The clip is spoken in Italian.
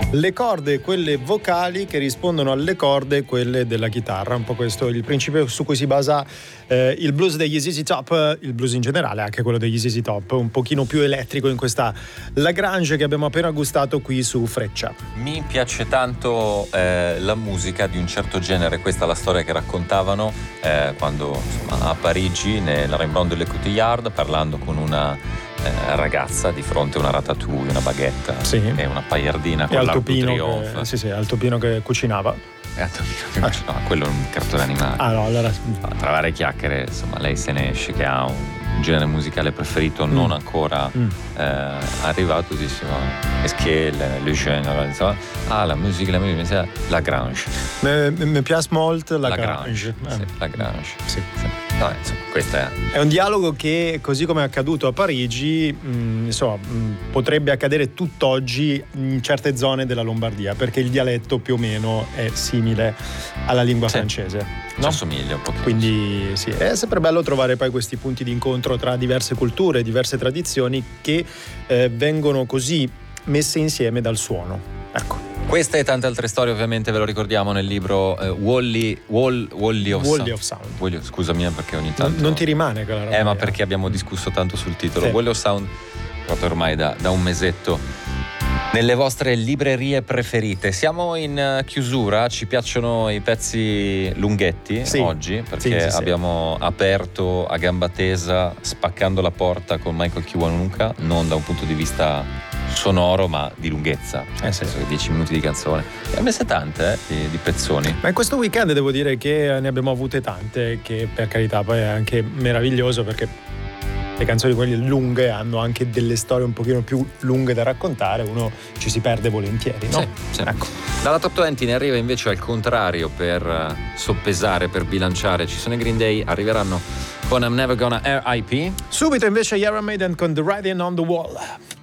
Le corde, quelle vocali che rispondono alle corde, quelle della chitarra. Un po' questo è il principio su cui si basa il blues degli ZZ Top, il blues in generale, anche quello degli ZZ Top, un pochino più elettrico in questa Lagrange che abbiamo appena gustato qui su Freccia. Mi piace tanto la musica di un certo genere. Questa è la storia che raccontavano quando insomma, a Parigi, nella Rembrandt de le Cotillard, parlando con una ragazza di fronte a una ratatouille, una baguette e una paillardina con l'Arc de Triomphe. Sì, Altopino che cucinava. No, quello è un cartone animato. No, allora tra varie chiacchiere, insomma, lei se ne esce che ha un genere musicale preferito non ancora arrivato, diceva est-ce que le genre, la musica Lagrange. Mi piace molto Lagrange. Sì, Lagrange. Sì. No, insomma, questa è un dialogo che, così come è accaduto a Parigi, potrebbe accadere tutt'oggi in certe zone della Lombardia, perché il dialetto più o meno è simile alla lingua francese. Ci assomiglia un pochino. Quindi sì, è sempre bello trovare poi questi punti di incontro tra diverse culture, diverse tradizioni che vengono così messe insieme dal suono. Ecco. Queste e tante altre storie ovviamente ve lo ricordiamo nel libro Wall-E of Sound. Scusami perché ogni tanto non ti rimane quella roba. Ma perché abbiamo discusso tanto sul titolo. Sì. Wall-E of Sound proprio ormai da un mesetto nelle vostre librerie preferite. Siamo in chiusura, ci piacciono i pezzi lunghetti oggi perché abbiamo aperto a gamba tesa spaccando la porta con Michael Kiwanuka, non da un punto di vista sonoro ma di lunghezza, nel senso che 10 minuti di canzone e a me tante di pezzoni. Ma in questo weekend devo dire che ne abbiamo avute tante, che per carità poi è anche meraviglioso perché le canzoni quelle lunghe hanno anche delle storie un pochino più lunghe da raccontare, uno ci si perde volentieri, no? Sì. Ecco. Dalla Top 20 ne arriva invece al contrario, per soppesare, per bilanciare. Ci sono i Green Day, arriveranno con I'm Never Gonna RIP. Subito invece Iron Maiden con The Writing on the Wall.